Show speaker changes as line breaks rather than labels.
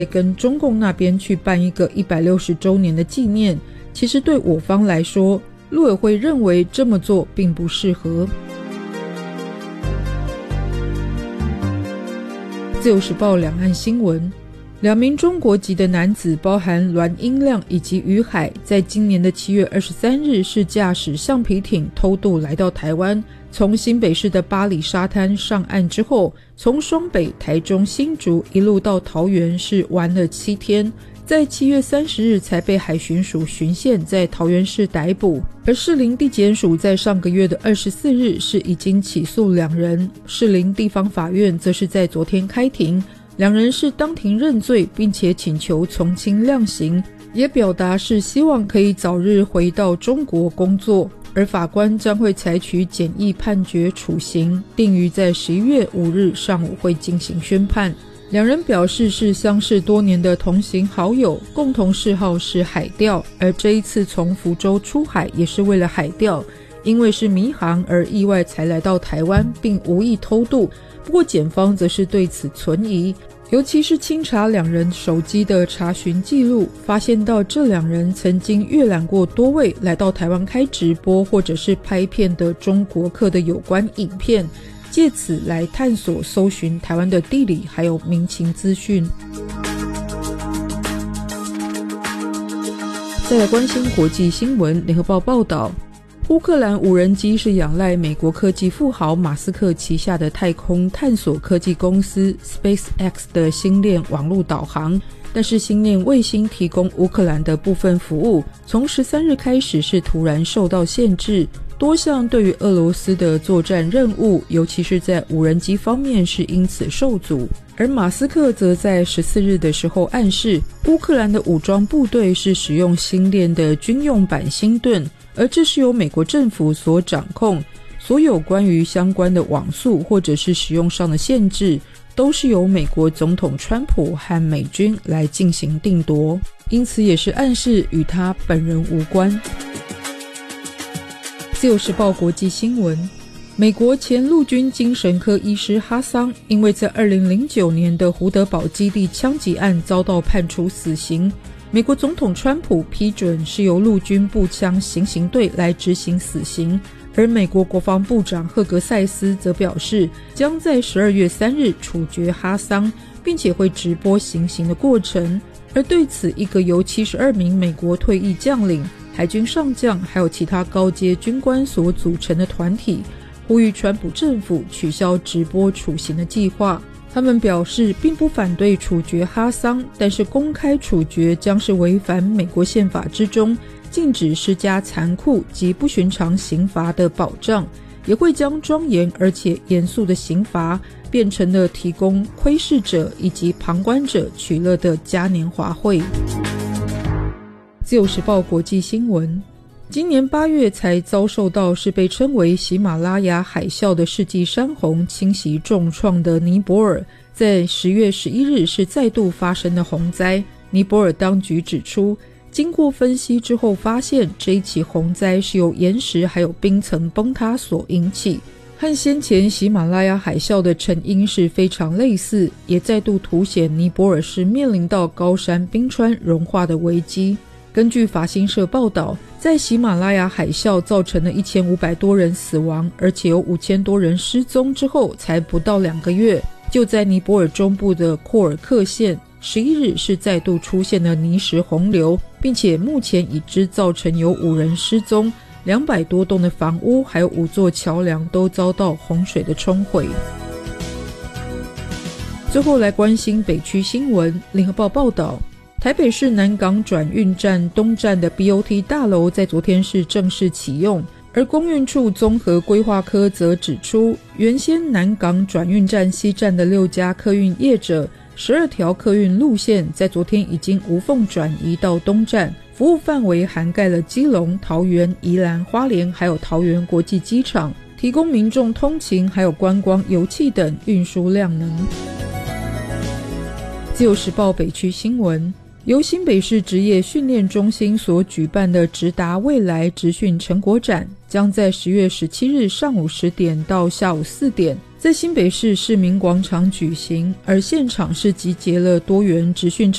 跟中共那边去办一个160周年的纪念，其实对我方来说，陆委会认为这么做并不适合。自由时报两岸新闻，2名中国籍的男子，包含栾英亮以及于海，在今年的7月23日是驾驶橡皮艇偷渡来到台湾，从新北市的八里沙滩上岸之后，从双北、台中、新竹一路到桃园，是玩了7天，在7月30日才被海巡署巡线在桃园市逮捕。而士林地检署在上个月的24日是已经起诉2人，士林地方法院则是在昨天开庭，2人是当庭认罪，并且请求从轻量刑，也表达是希望可以早日回到中国工作，而法官将会采取简易判决处刑，定于在11月5日上午会进行宣判。2人表示是相识多年的同行好友，共同嗜好是海钓，而这一次从福州出海也是为了海钓，因为是迷航而意外才来到台湾，并无意偷渡。不过检方则是对此存疑，尤其是清查2人手机的查询记录，发现到这2人曾经阅览过多位来到台湾开直播或者是拍片的中国客的有关影片，借此来探索搜寻台湾的地理还有民情资讯。再来关心国际新闻，联合报报道，乌克兰无人机是仰赖美国科技富豪马斯克旗下的太空探索科技公司 SpaceX 的星链网络导航，但是星链卫星提供乌克兰的部分服务，从13日开始是突然受到限制，多项对于俄罗斯的作战任务，尤其是在无人机方面是因此受阻。而马斯克则在14日的时候暗示，乌克兰的武装部队是使用星链的军用版星盾，而这是由美国政府所掌控，所有关于相关的网速或者是使用上的限制，都是由美国总统川普和美军来进行定夺，因此也是暗示与他本人无关。自由时报国际新闻，美国前陆军精神科医师哈桑，因为在2009年的胡德堡基地枪击案遭到判处死刑，美国总统川普批准是由陆军步枪行刑队来执行死刑，而美国国防部长赫格塞斯则表示，将在12月3日处决哈桑，并且会直播行刑的过程。而对此，一个由72名美国退役将领、海军上将还有其他高阶军官所组成的团体，呼吁川普政府取消直播处刑的计划。他们表示并不反对处决哈桑，但是公开处决将是违反美国宪法之中禁止施加残酷及不寻常刑罚的保障，也会将庄严而且严肃的刑罚变成了提供窥视者以及旁观者取乐的嘉年华会。自由时报国际新闻，今年8月才遭受到是被称为喜马拉雅海啸的世纪山洪侵袭重创的尼泊尔，在10月11日是再度发生了洪灾。尼泊尔当局指出，经过分析之后发现，这一起洪灾是由岩石还有冰层崩塌所引起，和先前喜马拉雅海啸的成因是非常类似，也再度凸显尼泊尔是面临到高山冰川融化的危机。根据法新社报道，在喜马拉雅海啸造成了1500多人死亡，而且有5000多人失踪之后，才不到2个月，就在尼泊尔中部的库尔克县11日是再度出现了泥石洪流，并且目前已知造成有5人失踪，200多栋的房屋还有5座桥梁都遭到洪水的冲毁。最后来关心北区新闻，联合报报道，台北市南港转运站东站的 BOT 大楼在昨天是正式启用，而公运处综合规划科则指出，原先南港转运站西站的6家客运业者12条客运路线在昨天已经无缝转移到东站，服务范围涵盖了基隆、桃园、宜兰、花莲还有桃园国际机场，提供民众通勤还有观光、油气等运输量能。自由时报北区新闻，由新北市职业训练中心所举办的直达未来职训成果展，将在10月17日上午10点到下午4点， 在新北市市民广场举行，而现场是集结了多元职训